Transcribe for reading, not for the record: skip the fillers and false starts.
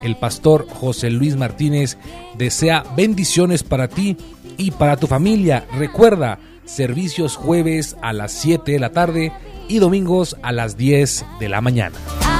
El pastor José Luis Martínez desea bendiciones para ti y para tu familia. Recuerda, servicios jueves a las 7 de la tarde y domingos a las 10 de la mañana.